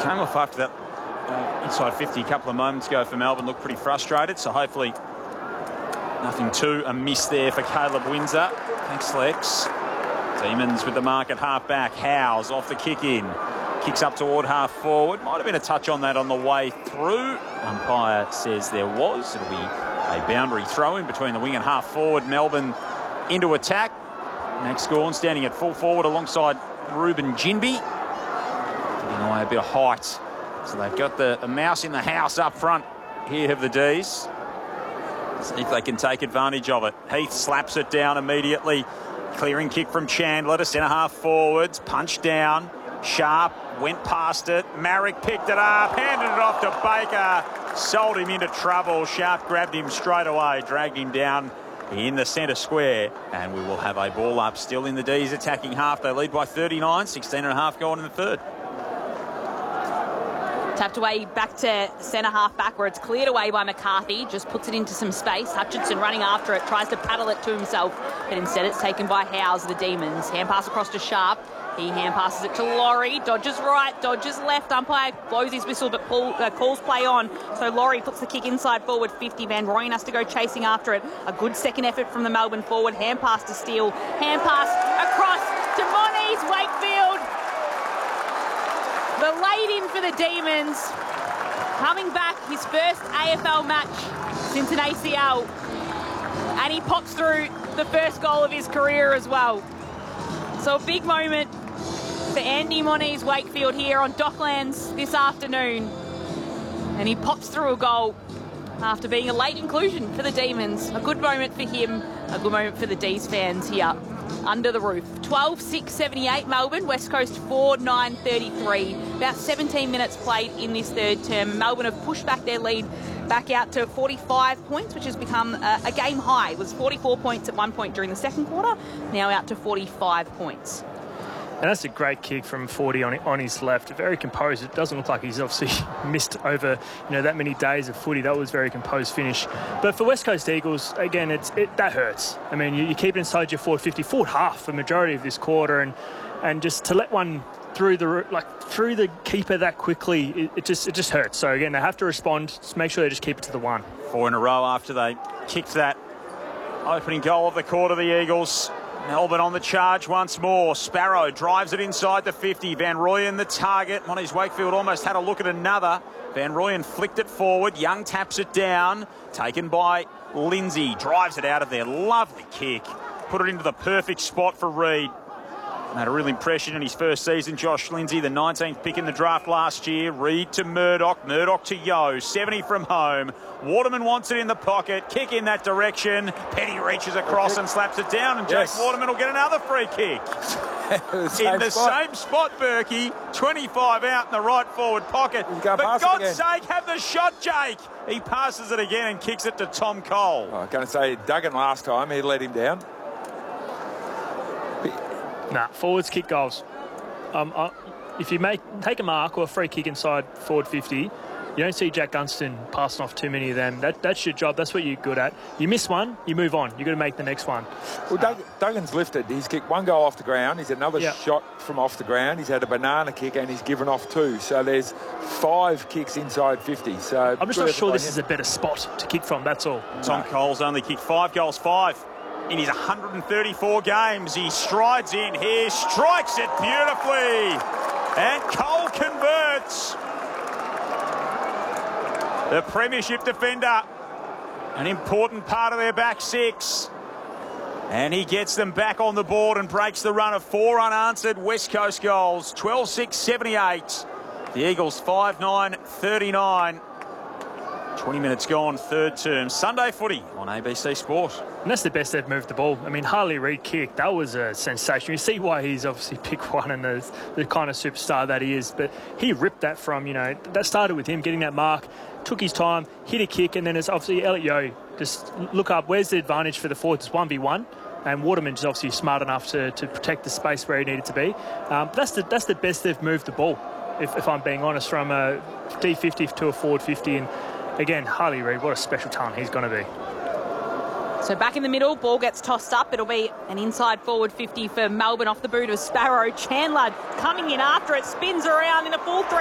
came off after that inside 50 a couple of moments ago for Melbourne, looked pretty frustrated, so hopefully nothing too amiss there for Caleb Windsor. Thanks, Lex. Demons with the mark at half-back. Howes off the kick-in. Kicks up toward half-forward. Might have been a touch on that on the way through. Umpire says there was. It'll be a boundary throw-in between the wing and half-forward. Melbourne into attack. Max Gawn standing at full forward alongside Ruben Ginbey. Giving away a bit of height. So they've got the mouse in the house up front. Here have the D's. See if they can take advantage of it. Heath slaps it down immediately. Clearing kick from Chandler to centre-half forwards. Punch down. Sharp went past it. Marrick picked it up. Handed it off to Baker. Sold him into trouble. Sharp grabbed him straight away. Dragged him down in the centre square. And we will have a ball up still in the D's attacking half. They lead by 39. 16.5 going in the third. Tapped away back to centre-half back where it's cleared away by McCarthy. Just puts it into some space. Hutchinson running after it. Tries to paddle it to himself. But instead it's taken by Howes, the Demons. Hand pass across to Sharp. He hand passes it to Laurie. Dodges right, dodges left. Umpire blows his whistle but calls play on. So Laurie puts the kick inside forward 50. Van Rooyen has to go chasing after it. A good second effort from the Melbourne forward. Hand pass to Steele. Hand pass across to Moniz Wakefield. The laid in for the Demons. Coming back, his first AFL match since an ACL. And he pops through the first goal of his career as well. So a big moment for Andy Moniz Wakefield here on Docklands this afternoon. And he pops through a goal after being a late inclusion for the Demons. A good moment for him, a good moment for the D's fans here under the roof. 12-6-78 Melbourne, West Coast 4-9-33. About 17 minutes played in this third term. Melbourne have pushed back their lead back out to 45 points, which has become a game high. It was 44 points at one point during the second quarter, now out to 45 points. And that's a great kick from 40 on his left. Very composed. It doesn't look like he's obviously missed over that many days of footy. That was a very composed finish. But for West Coast Eagles, again, that hurts. I mean, you keep it inside your forward 50, forward half the majority of this quarter, and just to let one through the keeper that quickly, it just hurts. So again, they have to respond. Just make sure they just keep it to the one. 4 in a row after they kicked that opening goal of the quarter, the Eagles. Melbourne on the charge once more. Sparrow drives it inside the 50. Van Rooyen the target. Moniz Wakefield almost had a look at another. Van Rooyen flicked it forward. Young taps it down. Taken by Lindsay. Drives it out of there. Lovely kick. Put it into the perfect spot for Reid. Made a real impression in his first season. Josh Lindsay, the 19th pick in the draft last year. Reid to Murdoch. Murdoch to Yeo. 70 from home. Waterman wants it in the pocket. Kick in that direction. Petty reaches across and slaps it down. And Jake Waterman will get another free kick. In the same spot, Berkey. 25 out in the right forward pocket. For God's sake, have the shot, Jake. He passes it again and kicks it to Tom Cole. I was going to say, Duggan last time, he let him down. Nah, forwards kick goals. If you take a mark or a free kick inside forward 50, you don't see Jack Gunston passing off too many of them. That's your job. That's what you're good at. You miss one, you move on. You've got to make the next one. Well, Duggan's lifted. He's kicked one goal off the ground. He's had another shot from off the ground. He's had a banana kick and he's given off 2. So there's 5 kicks inside 50. So I'm just not sure this is a better spot to kick from. That's all. Tom Cole's only kicked 5 goals, 5 in his 134 games. He strides in here, strikes it beautifully, and Cole converts. The premiership defender, an important part of their back 6. And he gets them back on the board and breaks the run of 4 unanswered West Coast goals. 12-6-78. The Eagles 5-9-39. 20 minutes gone, third term. Sunday footy on ABC Sport. And that's the best they've moved the ball. I mean, Harley Reid kick, that was a sensation. You see why he's obviously picked one and the kind of superstar that he is. But he ripped that from, that started with him getting that mark, took his time, hit a kick, and then it's obviously Elliot Yeo. Just look up, where's the advantage for the forwards? It's 1v1. And Waterman's obviously smart enough to protect the space where he needed to be. But that's the best they've moved the ball, if I'm being honest, from a D50 to a forward 50. And again, Harley Reid, what a special talent he's going to be. So back in the middle, ball gets tossed up. It'll be an inside forward 50 for Melbourne off the boot of Sparrow. Chandler coming in after it, spins around in a full 3.